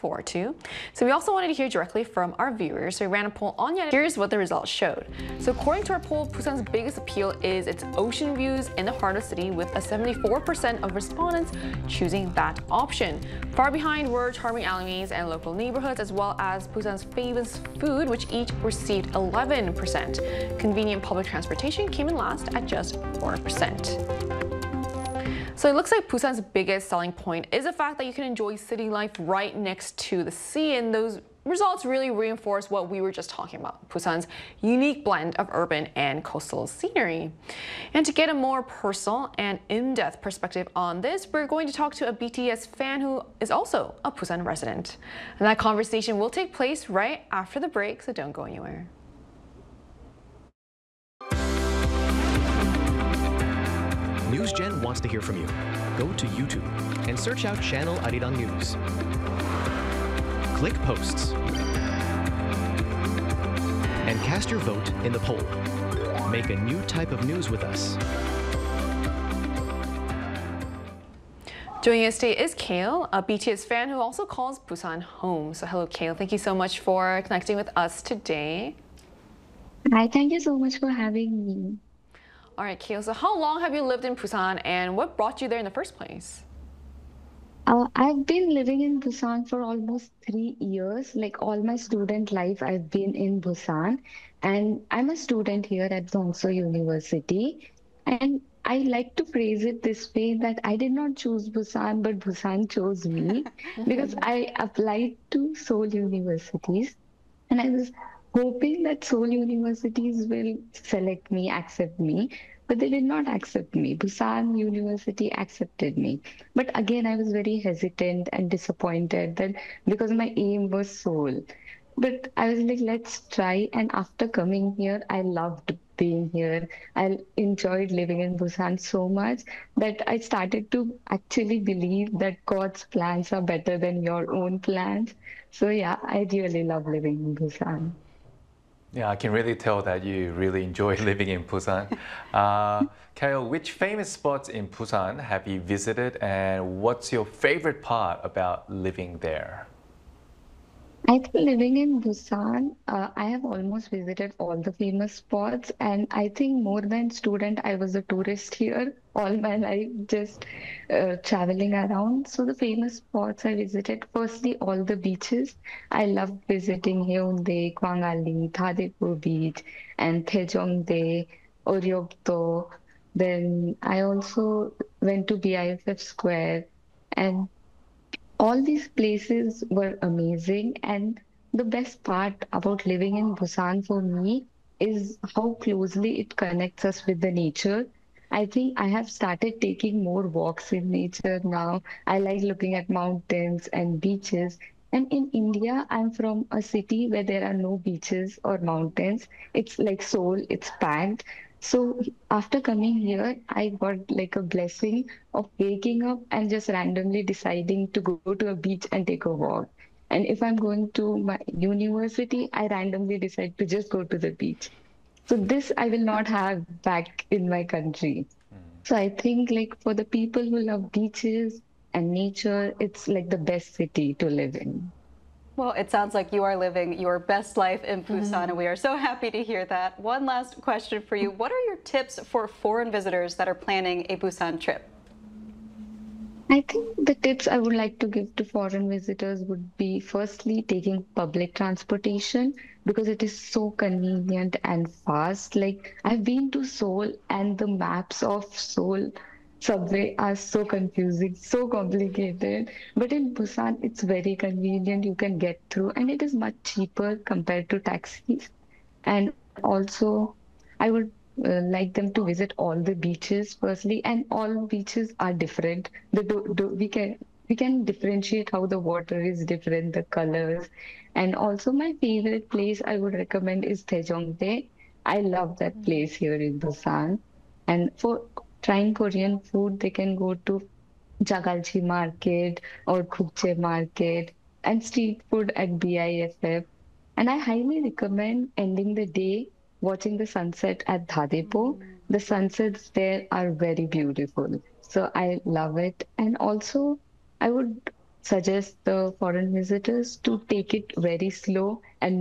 forward to. So we also wanted to hear directly from our viewers. So we ran a poll on Yeonju. Here's what the results showed. So according to our poll, Busan's biggest appeal is its ocean views in the heart of the city, with a 74% of respondents choosing that option. Far behind were charming alleyways and local neighborhoods, as well as Busan's famous food, which each received 11%. Convenient public transportation came in last at just 4%. So it looks like Busan's biggest selling point is the fact that you can enjoy city life right next to the sea, and those results really reinforce what we were just talking about, Busan's unique blend of urban and coastal scenery. And to get a more personal and in-depth perspective on this, we're going to talk to a BTS fan who is also a Busan resident. And that conversation will take place right after the break, so don't go anywhere. NewsGen wants to hear from you. Go to YouTube and search out Channel Arirang News. Click Posts and cast your vote in the poll. Make a new type of news with us. Joining us today is Kale, a BTS fan who also calls Busan home. So hello, Kale. Thank you so much for connecting with us today. Hi, thank you so much for having me. All right, Kale, so how long have you lived in Busan and what brought you there in the first place? I've been living in Busan for almost 3 years. Like all my student life, I've been in Busan. And I'm a student here at Dongseo University. And I like to phrase it this way that I did not choose Busan, but Busan chose me because I applied to Seoul universities. And I was hoping that Seoul universities will select me, accept me, but they did not accept me. Busan University accepted me. But again, I was very hesitant and disappointed that because my aim was Seoul. But I was like, let's try. And after coming here, I loved being here. I enjoyed living in Busan so much that I started to actually believe that God's plans are better than your own plans. So yeah, I really love living in Busan. Yeah, I can really tell that you really enjoy living in Busan. Kyle, which famous spots in Busan have you visited, and what's your favorite part about living there? I think living in Busan, I have almost visited all the famous spots, and I think more than student, I was a tourist here all my life, just traveling around. So the famous spots I visited, firstly, all the beaches. I loved visiting Haeundae, Kwangali, Thadepo Beach, and Taejongdae, Oryokdo. Then I also went to BIFF Square, and all these places were amazing. And the best part about living in Busan for me is how closely it connects us with the nature. I think I have started taking more walks in nature now. I like looking at mountains and beaches. And in India, I'm from a city where there are no beaches or mountains. It's like Seoul, it's packed. So after coming here, I got like a blessing of waking up and just randomly deciding to go to a beach and take a walk. And if I'm going to my university, I randomly decide to just go to the beach. So this I will not have back in my country. So I think like for the people who love beaches and nature, it's like the best city to live in. Well, it sounds like you are living your best life in Busan, and we are so happy to hear that. One last question for you. What are your tips for foreign visitors that are planning a Busan trip? I think the tips I would like to give to foreign visitors would be firstly taking public transportation because it is so convenient and fast. Like I've been to Seoul and the maps of Seoul subway are so confusing, so complicated. But in Busan, it's very convenient. You can get through and it is much cheaper compared to taxis. And also, I would like them to visit all the beaches firstly, and all beaches are different. We can differentiate how the water is different, the colors, and also my favorite place I would recommend is Taejongdae. I love that place here in Busan, and for trying Korean food, they can go to Jagalchi Market or Gukje Market and street food at BIFF. And I highly recommend ending the day watching the sunset at Dhadepo. The sunsets there are very beautiful. So I love it. And also, I would suggest the foreign visitors to take it very slow and